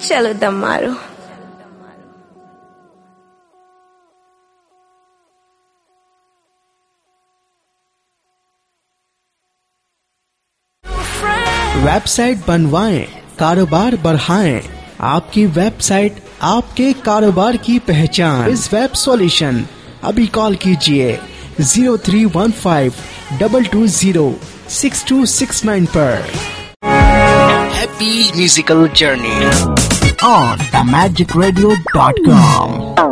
चलो दम मारो। वेबसाइट बनवाएं, कारोबार बढ़ाएं। आपकी वेबसाइट आपके कारोबार की पहचान। इस वेब सॉल्यूशन अभी कॉल कीजिए 0315-220-6269 पर। Happy musical journey on themagicradio.com।